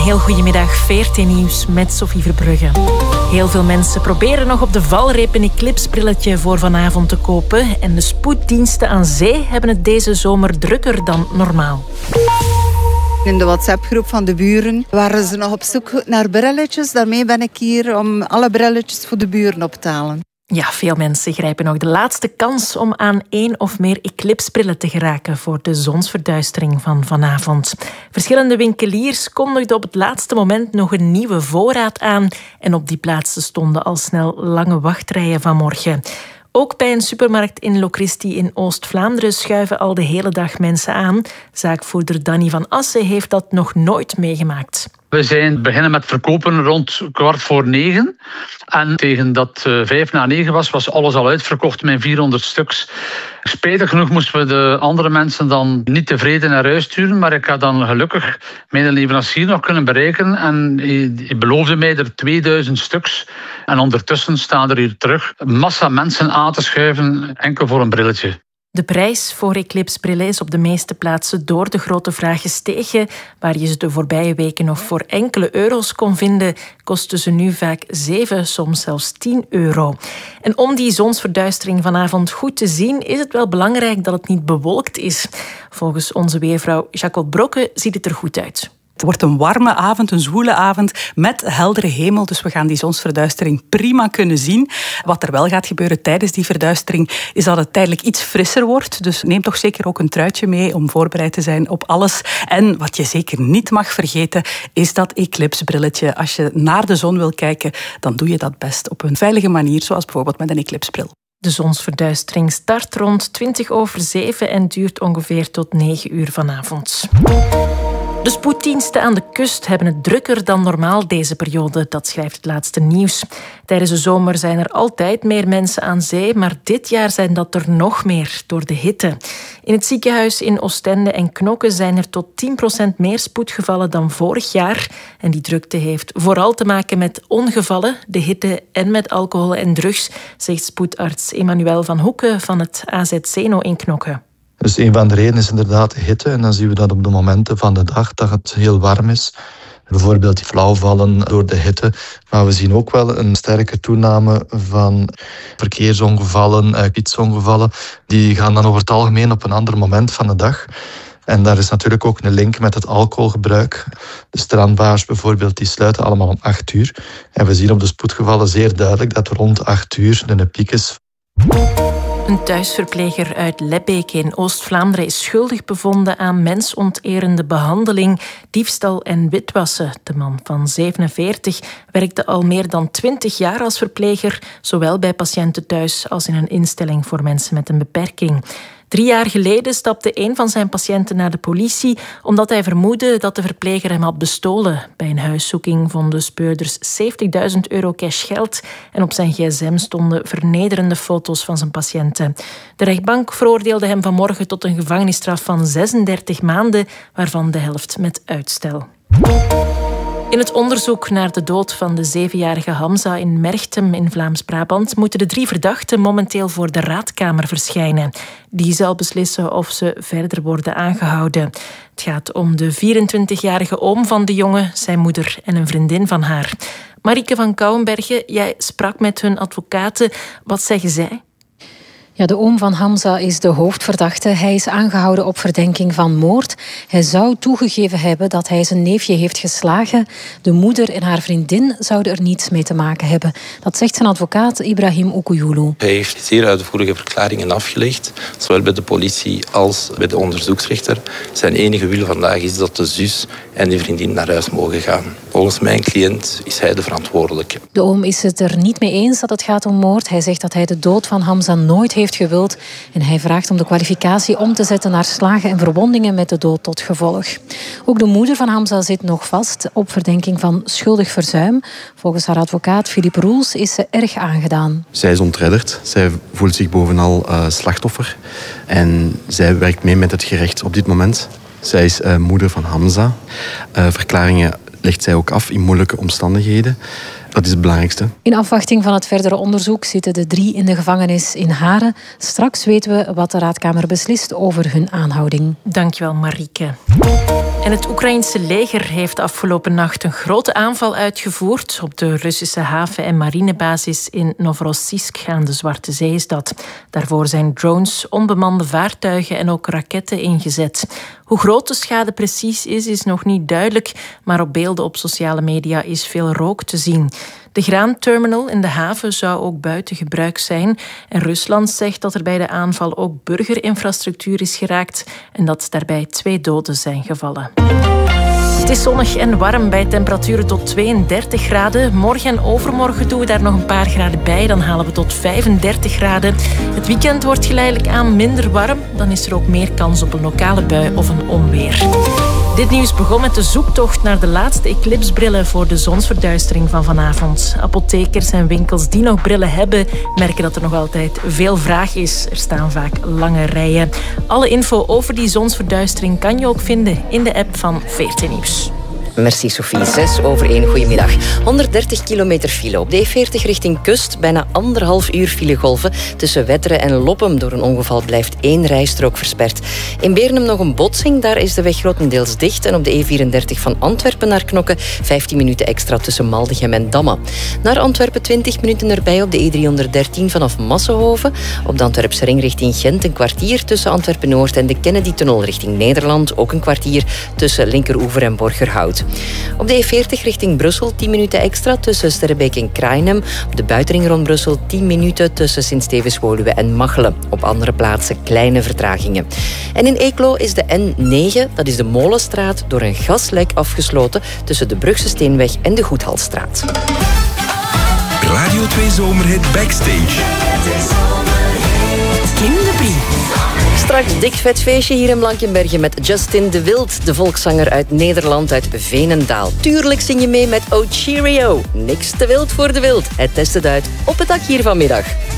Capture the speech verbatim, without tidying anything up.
heel goedemiddag, V R T Nieuws met Sophie Verbrugge. Heel veel mensen proberen nog op de valreep een eclipsbrilletje voor vanavond te kopen. En de spoeddiensten aan zee hebben het deze zomer drukker dan normaal. In de WhatsApp-groep van de buren waren ze nog op zoek naar brilletjes. Daarmee ben ik hier om alle brilletjes voor de buren op te halen. Ja, veel mensen grijpen nog de laatste kans om aan één of meer eclipsbrillen te geraken voor de zonsverduistering van vanavond. Verschillende winkeliers kondigden op het laatste moment nog een nieuwe voorraad aan en op die plaatsen stonden al snel lange wachtrijen vanmorgen. Ook bij een supermarkt in Locristi in Oost-Vlaanderen schuiven al de hele dag mensen aan. Zaakvoerder Danny van Assen heeft dat nog nooit meegemaakt. We zijn beginnen met verkopen rond kwart voor negen. En tegen dat uh, vijf na negen was, was alles al uitverkocht met vierhonderd stuks. Spijtig genoeg moesten we de andere mensen dan niet tevreden naar huis sturen. Maar ik had dan gelukkig mijn leverancier nog kunnen bereiken. En hij beloofde mij er tweeduizend stuks. En ondertussen staan er hier terug een massa mensen aan te schuiven, enkel voor een brilletje. De prijs voor eclipsbrillen is op de meeste plaatsen door de grote vraag gestegen. Waar je ze de voorbije weken nog voor enkele euro's kon vinden, kosten ze nu vaak zeven, soms zelfs tien euro. En om die zonsverduistering vanavond goed te zien, is het wel belangrijk dat het niet bewolkt is. Volgens onze weervrouw Jacqueline Brokke ziet het er goed uit. Het wordt een warme avond, een zwoele avond met heldere hemel. Dus we gaan die zonsverduistering prima kunnen zien. Wat er wel gaat gebeuren tijdens die verduistering is dat het tijdelijk iets frisser wordt. Dus neem toch zeker ook een truitje mee om voorbereid te zijn op alles. En wat je zeker niet mag vergeten is dat eclipsbrilletje. Als je naar de zon wil kijken, dan doe je dat best op een veilige manier, zoals bijvoorbeeld met een eclipsbril. De zonsverduistering start rond twintig over zeven en duurt ongeveer tot negen uur vanavond. De spoeddiensten aan de kust hebben het drukker dan normaal deze periode, dat schrijft het laatste nieuws. Tijdens de zomer zijn er altijd meer mensen aan zee, maar dit jaar zijn dat er nog meer door de hitte. In het ziekenhuis in Oostende en Knokke zijn er tot tien procent meer spoedgevallen dan vorig jaar. En die drukte heeft vooral te maken met ongevallen, de hitte en met alcohol en drugs, zegt spoedarts Emmanuel van Hoeken van het A Z Zeno in Knokke. Dus een van de redenen is inderdaad de hitte. En dan zien we dat op de momenten van de dag dat het heel warm is. Bijvoorbeeld flauwvallen door de hitte. Maar we zien ook wel een sterke toename van verkeersongevallen, fietsongevallen. Die gaan dan over het algemeen op een ander moment van de dag. En daar is natuurlijk ook een link met het alcoholgebruik. De strandbars bijvoorbeeld, die sluiten allemaal om acht uur. En we zien op de spoedgevallen zeer duidelijk dat rond acht uur een piek is. Een thuisverpleger uit Lebbeek in Oost-Vlaanderen is schuldig bevonden aan mensonterende behandeling, diefstal en witwassen. De man van zevenenveertig werkte al meer dan twintig jaar als verpleger, zowel bij patiënten thuis als in een instelling voor mensen met een beperking. Drie jaar geleden stapte een van zijn patiënten naar de politie omdat hij vermoedde dat de verpleger hem had bestolen. Bij een huiszoeking vonden speurders zeventigduizend euro cash geld en op zijn gsm stonden vernederende foto's van zijn patiënten. De rechtbank veroordeelde hem vanmorgen tot een gevangenisstraf van zesendertig maanden, waarvan de helft met uitstel. In het onderzoek naar de dood van de zevenjarige Hamza in Merchtem in Vlaams-Brabant moeten de drie verdachten momenteel voor de raadkamer verschijnen. Die zal beslissen of ze verder worden aangehouden. Het gaat om de vierentwintigjarige oom van de jongen, zijn moeder en een vriendin van haar. Marieke van Kouwenbergen, jij sprak met hun advocaten. Wat zeggen zij? Ja, de oom van Hamza is de hoofdverdachte. Hij is aangehouden op verdenking van moord. Hij zou toegegeven hebben dat hij zijn neefje heeft geslagen. De moeder en haar vriendin zouden er niets mee te maken hebben. Dat zegt zijn advocaat Ibrahim Okouyulu. Hij heeft zeer uitvoerige verklaringen afgelegd, zowel bij de politie als bij de onderzoeksrechter. Zijn enige wil vandaag is dat de zus en de vriendin naar huis mogen gaan. Volgens mijn cliënt is hij de verantwoordelijke. De oom is het er niet mee eens dat het gaat om moord. Hij zegt dat hij de dood van Hamza nooit heeft gewild. En hij vraagt om de kwalificatie om te zetten naar slagen en verwondingen met de dood tot gevolg. Ook de moeder van Hamza zit nog vast op verdenking van schuldig verzuim. Volgens haar advocaat Philippe Roels is ze erg aangedaan. Zij is ontredderd. Zij voelt zich bovenal uh, slachtoffer. En zij werkt mee met het gerecht op dit moment. Zij is uh, moeder van Hamza. Uh, verklaringen legt zij ook af in moeilijke omstandigheden. Dat is het belangrijkste. In afwachting van het verdere onderzoek zitten de drie in de gevangenis in Haren. Straks weten we wat de raadkamer beslist over hun aanhouding. Dankjewel, Marieke. En het Oekraïense leger heeft afgelopen nacht een grote aanval uitgevoerd op de Russische haven- en marinebasis in Novorossiysk aan de Zwarte Zee is dat. Daarvoor zijn drones, onbemande vaartuigen en ook raketten ingezet. Hoe groot de schade precies is, is nog niet duidelijk, maar op beelden op sociale media is veel rook te zien. De graanterminal in de haven zou ook buiten gebruik zijn. En Rusland zegt dat er bij de aanval ook burgerinfrastructuur is geraakt en dat daarbij twee doden zijn gevallen. Het is zonnig en warm bij temperaturen tot tweeëndertig graden. Morgen en overmorgen doen we daar nog een paar graden bij. Dan halen we tot vijfendertig graden. Het weekend wordt geleidelijk aan minder warm. Dan is er ook meer kans op een lokale bui of een onweer. Dit nieuws begon met de zoektocht naar de laatste eclipsbrillen voor de zonsverduistering van vanavond. Apothekers en winkels die nog brillen hebben, merken dat er nog altijd veel vraag is. Er staan vaak lange rijen. Alle info over die zonsverduistering kan je ook vinden in de app van V R T Nieuws. Merci Sophie. Zes over één. Goedemiddag. honderddertig kilometer file op de E veertig richting kust. Bijna anderhalf uur filegolven. Tussen Wetteren en Loppem door een ongeval blijft één rijstrook versperd. In Beernem nog een botsing. Daar is de weg grotendeels dicht. En op de E vierendertig van Antwerpen naar Knokke vijftien minuten extra tussen Maldegem en Damme. Naar Antwerpen twintig minuten erbij op de E driehonderddertien vanaf Massenhoven. Op de Antwerpse ring richting Gent een kwartier tussen Antwerpen-Noord en de Kennedy-tunnel richting Nederland. Ook een kwartier tussen Linkeroever en Borgerhout. Op de E veertig richting Brussel tien minuten extra tussen Sterrebeek en Krainem. Op de buitenring rond Brussel tien minuten tussen Sint-Stevens-Woluwe en Machelen. Op andere plaatsen kleine vertragingen. En in Eeklo is de N negen, dat is de Molenstraat, door een gaslek afgesloten tussen de Brugse Steenweg en de Goedhalstraat. Radio twee Zomerhit Backstage. Kim de Brie. Straks dik vet feestje hier in Blankenberge met Justin de Wild, de volkszanger uit Nederland, uit Veenendaal. Tuurlijk zing je mee met Oh Cheerio. Niks te wild voor de wild. Hij test het uit op het dak hier vanmiddag.